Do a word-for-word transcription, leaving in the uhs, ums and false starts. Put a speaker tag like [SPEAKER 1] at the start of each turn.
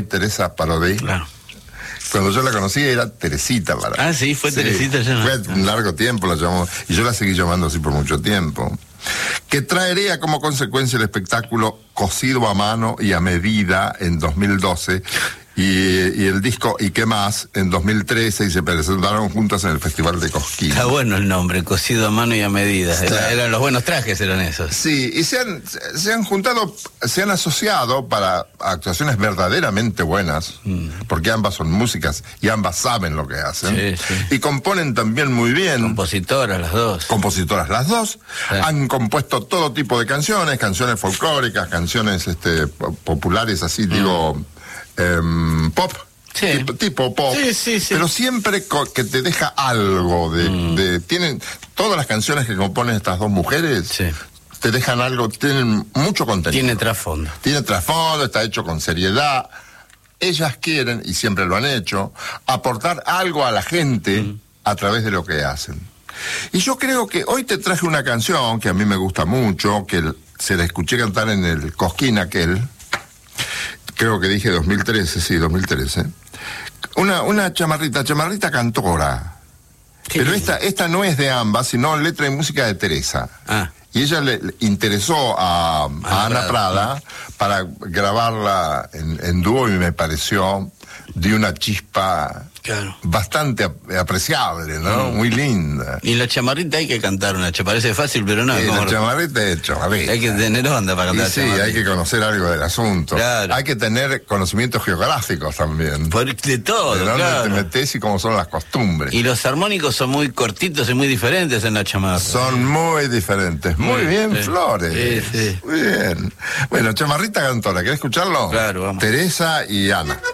[SPEAKER 1] Teresa Parodi.
[SPEAKER 2] Claro.
[SPEAKER 1] Cuando yo la conocí era Teresita Parodi.
[SPEAKER 2] Ah, sí, fue sí, Teresita ya.
[SPEAKER 1] Fue un largo tiempo la llamamos, y yo la seguí llamando así por mucho tiempo. Que traería como consecuencia el espectáculo Cosido a Mano y a Medida en dos mil doce, y, y el disco ¿Y qué más? En dos mil trece, y se presentaron juntas en el Festival de Cosquín.
[SPEAKER 2] Está bueno el nombre, Cosido a Mano y a Medida.
[SPEAKER 1] Sí.
[SPEAKER 2] Era, eran los buenos trajes, eran esos.
[SPEAKER 1] Sí, y se han, se han juntado, se han asociado para actuaciones verdaderamente buenas, mm. porque ambas son músicas y ambas saben lo que hacen.
[SPEAKER 2] Sí, sí.
[SPEAKER 1] Y componen también muy bien.
[SPEAKER 2] Compositoras las dos.
[SPEAKER 1] Compositoras las dos. Sí. Han compuesto todo tipo de canciones, canciones folclóricas, canciones este, populares, así mm. digo, eh, pop.
[SPEAKER 2] Sí.
[SPEAKER 1] Tipo, tipo pop,
[SPEAKER 2] sí, sí, sí.
[SPEAKER 1] Pero siempre que te deja algo de, mm. de... Tienen todas las canciones que componen estas dos mujeres,
[SPEAKER 2] sí.
[SPEAKER 1] te dejan algo, tienen mucho contenido.
[SPEAKER 2] Tiene trasfondo.
[SPEAKER 1] Tiene trasfondo, está hecho con seriedad. Ellas quieren, y siempre lo han hecho, aportar algo a la gente mm. a través de lo que hacen. Y yo creo que hoy te traje una canción que a mí me gusta mucho, que se la escuché cantar en el Cosquín aquel, creo que dije dos mil trece, sí, dos mil trece. Una, una chamarrita, chamarrita cantora. Pero esta, esta no es de ambas, sino letra y música de Teresa.
[SPEAKER 2] Ah.
[SPEAKER 1] Y ella le, le interesó a, a Ana, Ana Prada, Prada para grabarla en, en dúo, y me pareció de una chispa
[SPEAKER 2] claro.
[SPEAKER 1] bastante ap apreciable, ¿no? Mm. Muy linda.
[SPEAKER 2] Y la chamarrita hay que cantar una, parece fácil, pero no.
[SPEAKER 1] Sí,
[SPEAKER 2] como...
[SPEAKER 1] la chamarrita es chamarrita.
[SPEAKER 2] Hay que tener onda para cantar.
[SPEAKER 1] Y sí, hay que conocer algo del asunto.
[SPEAKER 2] Claro.
[SPEAKER 1] Hay que tener conocimientos geográficos también.
[SPEAKER 2] Por, de todo,
[SPEAKER 1] de dónde
[SPEAKER 2] claro.
[SPEAKER 1] te metés y cómo son las costumbres.
[SPEAKER 2] Y los armónicos son muy cortitos y muy diferentes en la chamarra.
[SPEAKER 1] Son muy diferentes. Muy, muy bien, sí. Flores.
[SPEAKER 2] Sí, sí.
[SPEAKER 1] Muy bien. Bueno, chamarrita cantora, ¿querés escucharlo?
[SPEAKER 2] Claro, vamos.
[SPEAKER 1] Teresa y Ana.